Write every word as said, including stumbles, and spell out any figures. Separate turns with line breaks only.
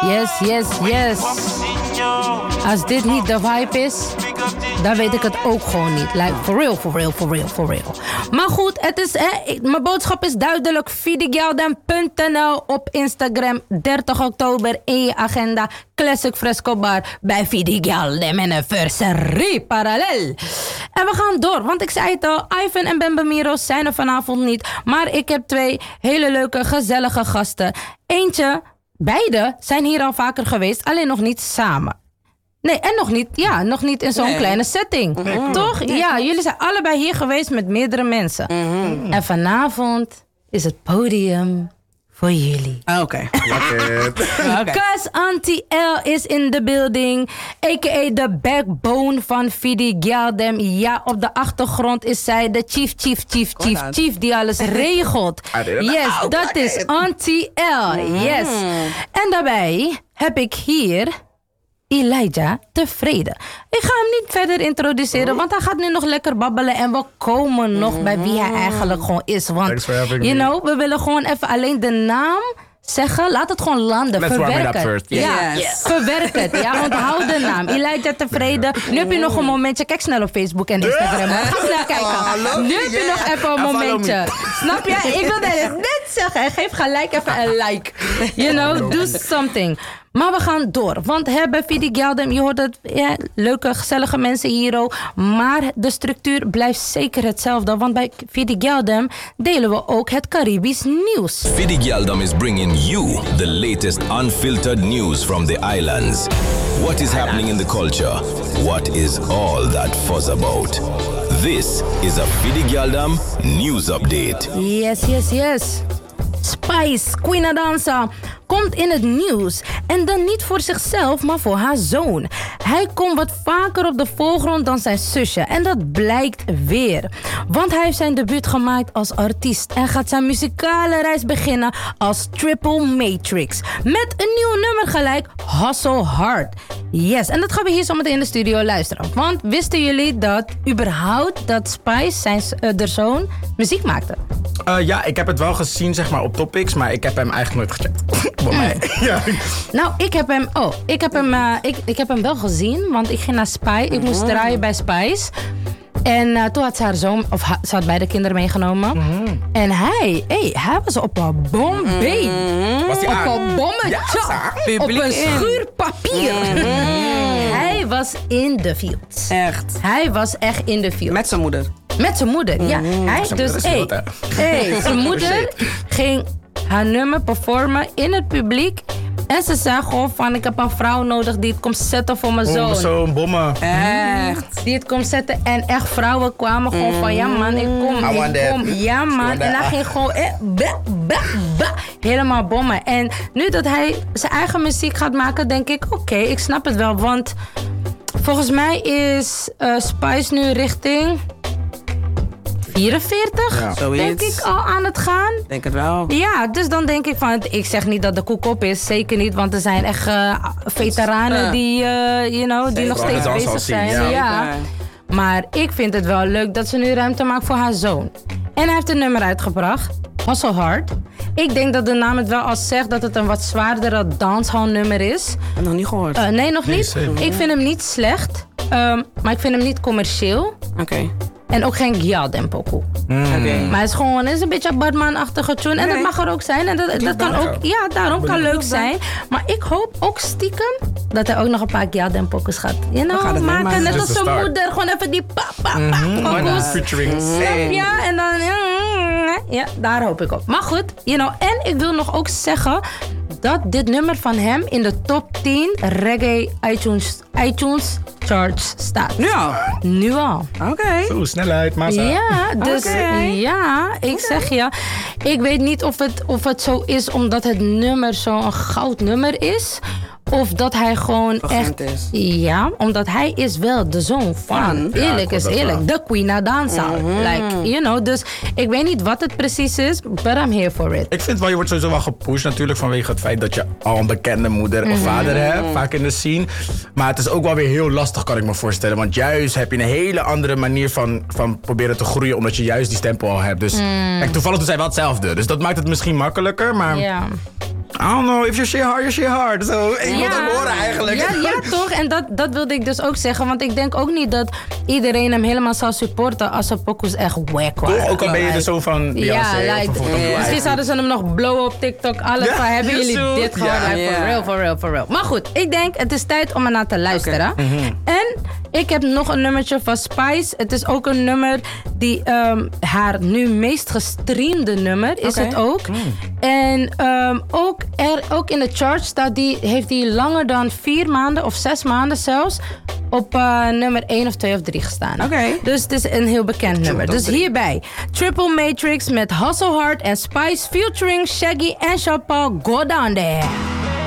Yes, yes, yes. Als dit niet de vibe is, dan weet ik het ook gewoon niet. Like, for real, for real, for real, for real. Maar goed, het is, hè, mijn boodschap is duidelijk. Fidigeldem punt n l op Instagram. dertig oktober in je agenda. Classic Fresco Bar bij Fidigeldem Anniversary parallel. En we gaan door, want ik zei het al, Ivan en Ben Bamiro zijn er vanavond niet. Maar ik heb twee hele leuke, gezellige gasten. Eentje, beide zijn hier al vaker geweest, alleen nog niet samen. Nee, en nog niet, ja, nog niet in zo'n nee. kleine setting. Mm-hmm. Toch? Nee. Ja, jullie zijn allebei hier geweest met meerdere mensen. Mm-hmm. En vanavond is het podium voor jullie.
Oké. Okay.
Cause Auntie L is in the building. A K A de backbone van Fidigeldem. Ja, op de achtergrond is zij de chief, chief, chief, chief, chief die alles regelt. Yes, dat is Auntie L. Yes. En daarbij heb ik hier Elijah Tevreden. Ik ga hem niet verder introduceren, want hij gaat nu nog lekker babbelen en we komen nog mm-hmm. bij wie hij eigenlijk gewoon is. Want, you know, we willen gewoon even alleen de naam zeggen. Laat het gewoon landen.
Let's
verwerk het.
First.
Yeah. Ja, yes. Verwerk het. Ja, onthoud de naam. Elijah Tevreden. Nu heb je nog een momentje. Kijk snel op Facebook en Instagram. Ga snel kijken. Nu heb je nog even een momentje. Snap je? Ik wilde het net zeggen. Geef gelijk even een like. You know, do something. Maar we gaan door, want hè, bij Fidigeldem, je hoort het, ja, leuke, gezellige mensen hier ook. Maar de structuur blijft zeker hetzelfde, want bij Fidigeldem delen we ook het Caribisch nieuws.
Fidigeldem is bringing you the latest unfiltered news from the islands. What is happening in the culture? What is all that fuss about? This is a Fidigeldem news update.
Yes, yes, yes. Spice, Queen Adansa, komt in het nieuws. En dan niet voor zichzelf, maar voor haar zoon. Hij komt wat vaker op de voorgrond dan zijn zusje. En dat blijkt weer. Want hij heeft zijn debuut gemaakt als artiest. En gaat zijn muzikale reis beginnen als Triple Matrix. Met een nieuw nummer gelijk, Hustle Hard. Yes, en dat gaan we hier zometeen in de studio luisteren. Want wisten jullie dat überhaupt dat Spice, zijn uh, de zoon, muziek maakte?
Uh, ja, ik heb het wel gezien, zeg maar, op Topics, maar ik heb hem eigenlijk nooit gecheckt. Voor mij. Ja.
Nou, ik heb hem, oh, ik heb hem, uh, ik, ik heb hem wel gezien, want ik ging naar Spice, ik moest draaien bij Spice. En uh, toen had ze haar zoon, of ha, ze had beide kinderen meegenomen. Mm-hmm. En hij, hey, hij was op een bombeen.
Mm-hmm. Was hij
op
aan?
een bommetje. Ja, op een schuurpapier. Mm-hmm. Hij was in de field.
Echt?
Hij was echt in de field.
Met zijn moeder?
Met zijn moeder, ja. Mm-hmm. Hij, dus, hé, hey, hey, zijn moeder ging haar nummer performen in het publiek. En ze zei gewoon van, ik heb een vrouw nodig die het komt zetten voor mijn zoon.
Oh, zo'n bommen.
Echt. Die het komt zetten. En echt vrouwen kwamen gewoon van, ja man, ik kom, ik kom. Ja man. En hij ging gewoon eh, bah, bah, bah, helemaal bommen. En nu dat hij zijn eigen muziek gaat maken, denk ik, oké, okay, ik snap het wel. Want volgens mij is uh, Spice nu richting vierenveertig, ja. Denk ik, al aan het gaan.
Denk het wel.
Ja, dus dan denk ik van, ik zeg niet dat de koek op is, zeker niet, want er zijn echt uh, veteranen uh, die, uh, you know, die nog steeds bezig zijn. Ja. Ja. Maar ik vind het wel leuk dat ze nu ruimte maakt voor haar zoon. En hij heeft een nummer uitgebracht, Hustle Hard. Ik denk dat de naam het wel als zegt dat het een wat zwaardere dancehall nummer is.
Ik heb nog niet gehoord.
Uh, nee, nog niet. Nee, ik vind hem niet slecht, um, maar ik vind hem niet commercieel.
Oké. Okay.
En ook geen Gyaldem pokoe. Mm. Okay. Maar het is gewoon het is een beetje een Badman-achtige tune. Nee. En dat mag er ook zijn. En dat, dat kan ook, ja, daarom kan leuk zijn. Maar ik hoop ook stiekem dat hij ook nog een paar Gyaldem pokoes gaat. You know, maken. Net als zijn moeder. Gewoon even die pa, pa, pa
mm-hmm.
pokoes.
Featuring.
Ja, en dan... Ja, daar hoop ik op. Maar goed, you know. En ik wil nog ook zeggen dat dit nummer van hem in de top tien reggae iTunes, iTunes charts staat.
Nu al?
Nu al.
Oké. Okay.
Zo, snelheid, massa.
Ja, dus okay. ja, ik okay. zeg ja. Ik weet niet of het, of het zo is omdat het nummer zo'n goud nummer is. Of dat hij gewoon
Vergent
echt...
is.
Ja, omdat hij is wel de zoon van... Ja, eerlijk is eerlijk. De Queen Adansa. Mm-hmm. Like, you know. Dus ik weet niet wat het precies is. But I'm here for it.
Ik vind wel, je wordt sowieso wel gepusht natuurlijk... vanwege het feit dat je al een bekende moeder mm-hmm. of vader hebt. Vaak in de scene. Maar het is ook wel weer heel lastig, kan ik me voorstellen. Want juist heb je een hele andere manier van, van proberen te groeien... omdat je juist die stempel al hebt. Dus mm. kijk, toevallig doen zij wel hetzelfde. Dus dat maakt het misschien makkelijker, maar...
Ja.
I don't know, if you share hard, you share hard. Zo, ik wil dat horen eigenlijk.
Ja, ja toch? En dat, dat wilde ik dus ook zeggen. Want ik denk ook niet dat iedereen hem helemaal zou supporten als zijn pokoes echt wack waren.
Toch? Ook al ben je de zoon van Beyoncé.
Ja,
of
like,
bijvoorbeeld
yeah. Misschien zouden ze hem nog blowen op TikTok. Alles
Ja,
van, hebben
yes,
jullie
so.
dit gewoon?
Ja.
Like, for
Ja.
real, for real, for real. Maar goed, ik denk het is tijd om ernaar te luisteren.
Okay.
Mm-hmm.
En ik heb nog een nummertje van Spice. Het is ook een nummer die um, haar nu meest gestreamde nummer is
Okay.
het ook. En um, ook, er, ook in de chart staat die, heeft die langer dan vier maanden of zes maanden zelfs op uh, nummer één of twee of drie gestaan.
Oké.
Dus het is een heel bekend nummer. Dus hierbij Triple Matrix met Hustle Hard en Spice featuring Shaggy en Sean Paul. Go down there.